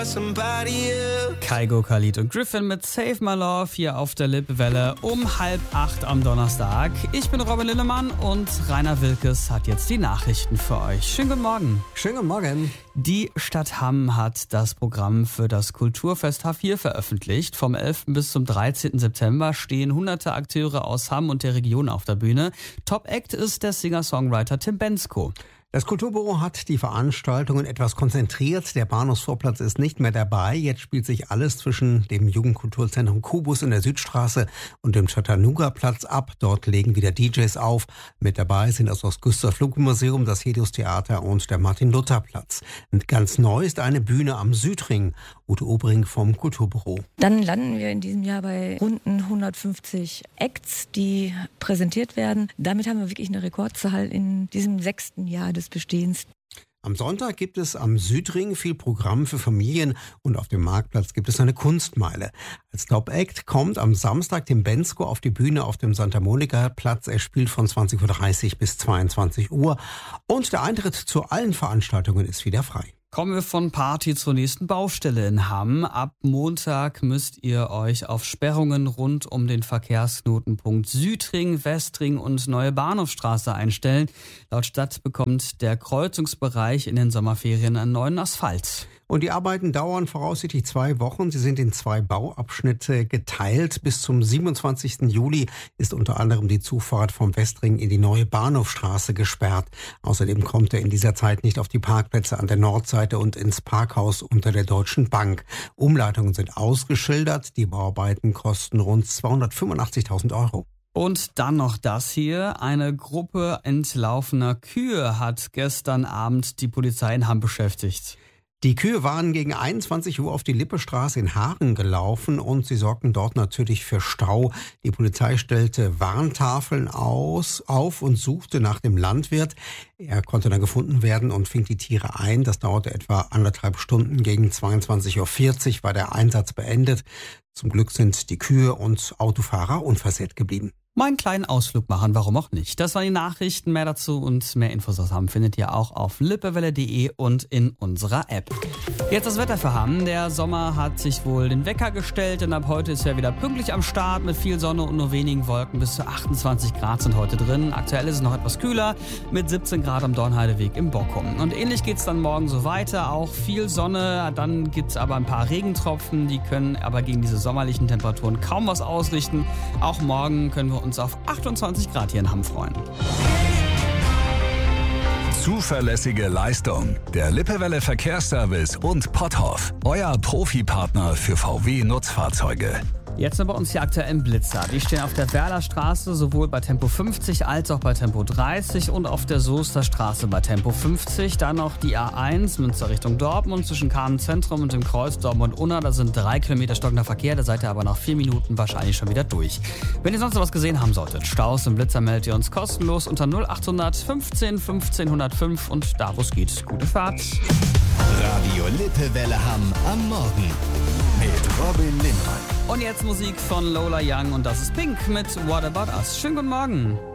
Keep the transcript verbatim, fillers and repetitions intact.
Kygo, Khalid und Griffin mit Save My Love hier auf der Lippewelle um halb acht am Donnerstag. Ich bin Robin Linnemann und Rainer Wilkes hat jetzt die Nachrichten für euch. Schönen guten Morgen. Schönen guten Morgen. Die Stadt Hamm hat das Programm für das Kulturfest H vier veröffentlicht. Vom elften bis zum dreizehnten September stehen hunderte Akteure aus Hamm und der Region auf der Bühne. Top Act ist der Singer-Songwriter Tim Bendzko. Das Kulturbüro hat die Veranstaltungen etwas konzentriert. Der Bahnhofsvorplatz ist nicht mehr dabei. Jetzt spielt sich alles zwischen dem Jugendkulturzentrum Kubus in der Südstraße und dem Chattanooga-Platz ab. Dort legen wieder D Js auf. Mit dabei sind das Gustav-Flug-Museum, das Helios-Theater und der Martin-Luther-Platz. Und ganz neu ist eine Bühne am Südring. Ute Obring vom Kulturbüro. Dann landen wir in diesem Jahr bei runden hundertfünfzig Acts, die präsentiert werden. Damit haben wir wirklich eine Rekordzahl in diesem sechsten Jahr des Bestehens. Am Sonntag gibt es am Südring viel Programm für Familien und auf dem Marktplatz gibt es eine Kunstmeile. Als Top-Act kommt am Samstag Tim Bendzko auf die Bühne auf dem Santa Monica-Platz. Er spielt von zwanzig Uhr dreißig bis zweiundzwanzig Uhr und der Eintritt zu allen Veranstaltungen ist wieder frei. Kommen wir von Party zur nächsten Baustelle in Hamm. Ab Montag müsst ihr euch auf Sperrungen rund um den Verkehrsknotenpunkt Südring, Westring und Neue Bahnhofstraße einstellen. Laut Stadt bekommt der Kreuzungsbereich in den Sommerferien einen neuen Asphalt. Und die Arbeiten dauern voraussichtlich zwei Wochen. Sie sind in zwei Bauabschnitte geteilt. Bis zum siebenundzwanzigsten Juli ist unter anderem die Zufahrt vom Westring in die Neue Bahnhofstraße gesperrt. Außerdem kommt er in dieser Zeit nicht auf die Parkplätze an der Nordseite und ins Parkhaus unter der Deutschen Bank. Umleitungen sind ausgeschildert. Die Bauarbeiten kosten rund zweihundertfünfundachtzigtausend Euro. Und dann noch das hier. Eine Gruppe entlaufener Kühe hat gestern Abend die Polizei in Hamm beschäftigt. Die Kühe waren gegen einundzwanzig Uhr auf die Lippestraße in Haaren gelaufen und sie sorgten dort natürlich für Stau. Die Polizei stellte Warntafeln aus, auf und suchte nach dem Landwirt. Er konnte dann gefunden werden und fing die Tiere ein. Das dauerte etwa anderthalb Stunden. Gegen zweiundzwanzig Uhr vierzig war der Einsatz beendet. Zum Glück sind die Kühe und Autofahrer unversehrt geblieben. Mal einen kleinen Ausflug machen, warum auch nicht. Das waren die Nachrichten. Mehr dazu und mehr Infos aus Hamm findet ihr auch auf lippewelle punkt de und in unserer App. Jetzt das Wetter für Hamm. Der Sommer hat sich wohl den Wecker gestellt, denn ab heute ist er wieder pünktlich am Start mit viel Sonne und nur wenigen Wolken. Bis zu achtundzwanzig Grad sind heute drin. Aktuell ist es noch etwas kühler mit siebzehn Grad am Dornheideweg im Bockum. Und ähnlich geht's dann morgen so weiter. Auch viel Sonne, dann gibt's aber ein paar Regentropfen. Die können aber gegen diese sommerlichen Temperaturen kaum was ausrichten. Auch morgen können wir uns auf achtundzwanzig Grad hier in Hamm freuen. Zuverlässige Leistung. Der Lippewelle Verkehrsservice und Potthoff. Euer Profipartner für V W-Nutzfahrzeuge. Jetzt sind bei uns die aktuellen Blitzer. Die stehen auf der Werlerstraße sowohl bei Tempo fünfzig als auch bei Tempo dreißig und auf der Soester Straße bei Tempo fünfzig. Dann noch die A eins Münster Richtung Dortmund zwischen Kahn-Zentrum und dem Kreuz Dortmund-Unna. Da sind drei Kilometer stockender Verkehr. Da seid ihr aber nach vier Minuten wahrscheinlich schon wieder durch. Wenn ihr sonst noch was gesehen haben solltet, Staus im Blitzer, meldet ihr uns kostenlos unter null achthundert fünfzehn fünfzehn hundertfünf und da wo es geht, gute Fahrt. Radio Lippewelle Hamm am Morgen mit Robin Linnemann. Und jetzt Musik von Lola Young und das ist Pink mit What About Us. Schönen guten Morgen.